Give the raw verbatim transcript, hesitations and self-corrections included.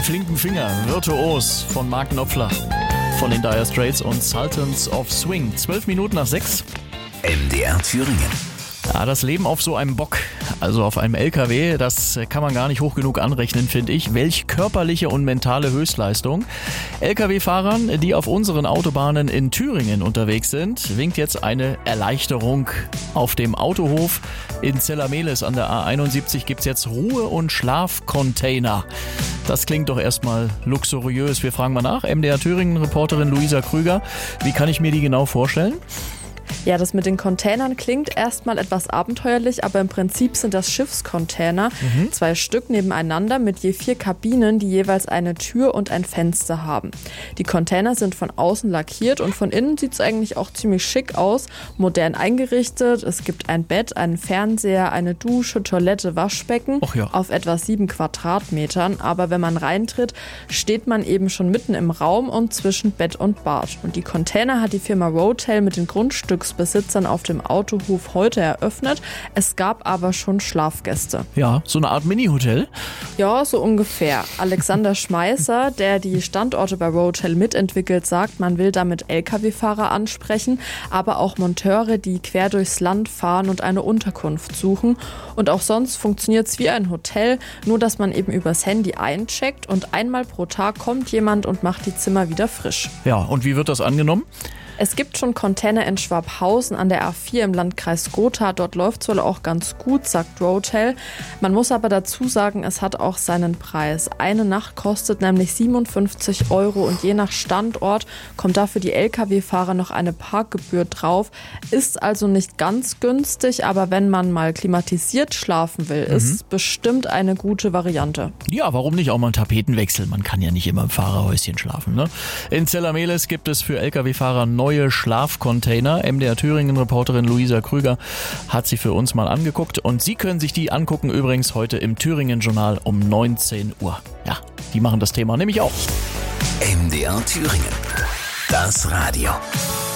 Die flinken Finger, virtuos von Mark Knopfler von den Dire Straits und Sultans of Swing. Zwölf Minuten nach sechs. M D R Thüringen. Ja, das Leben auf so einem Bock, also auf einem L K W, das kann man gar nicht hoch genug anrechnen, finde ich. Welch körperliche und mentale Höchstleistung. L K W-Fahrern, die auf unseren Autobahnen in Thüringen unterwegs sind, winkt jetzt eine Erleichterung. Auf dem Autohof in Zellameles an der A einundsiebzig gibt's jetzt Ruhe- und Schlafcontainer. Das klingt doch erstmal luxuriös. Wir fragen mal nach. M D R Thüringen-Reporterin Luisa Krüger, wie kann ich mir die genau vorstellen? Ja, das mit den Containern klingt erstmal etwas abenteuerlich, aber im Prinzip sind das Schiffscontainer. Mhm. Zwei Stück nebeneinander mit je vier Kabinen, die jeweils eine Tür und ein Fenster haben. Die Container sind von außen lackiert und von innen sieht es eigentlich auch ziemlich schick aus. Modern eingerichtet. Es gibt ein Bett, einen Fernseher, eine Dusche, Toilette, Waschbecken Ach ja. auf etwa sieben Quadratmetern. Aber wenn man reintritt, steht man eben schon mitten im Raum und zwischen Bett und Bad. Und die Container hat die Firma Rotel mit den Grundstücks Besitzern auf dem Autohof heute eröffnet. Es gab aber schon Schlafgäste. Ja, so eine Art Mini-Hotel? Ja, so ungefähr. Alexander Schmeißer, der die Standorte bei Rotel mitentwickelt, sagt, man will damit L K W-Fahrer ansprechen, aber auch Monteure, die quer durchs Land fahren und eine Unterkunft suchen. Und auch sonst funktioniert es wie ein Hotel, nur dass man eben übers Handy eincheckt und einmal pro Tag kommt jemand und macht die Zimmer wieder frisch. Ja, und wie wird das angenommen? Es gibt schon Container in Schwabhausen an der A vier im Landkreis Gotha. Dort läuft es wohl auch ganz gut, sagt Rotel. Man muss aber dazu sagen, es hat auch seinen Preis. Eine Nacht kostet nämlich siebenundfünfzig Euro und je nach Standort kommt da für die L K W-Fahrer noch eine Parkgebühr drauf. Ist also nicht ganz günstig, aber wenn man mal klimatisiert schlafen will, mhm. ist bestimmt eine gute Variante. Ja, warum nicht auch mal einen Tapetenwechsel? Man kann ja nicht immer im Fahrerhäuschen schlafen, ne? In Zellameles gibt es für L K W-Fahrer neue Schlafcontainer. M D R Thüringen-Reporterin Luisa Krüger hat sie für uns mal angeguckt und Sie können sich die angucken übrigens heute im Thüringen-Journal um neunzehn Uhr. Ja, die machen das Thema nämlich auch. M D R Thüringen. Das Radio.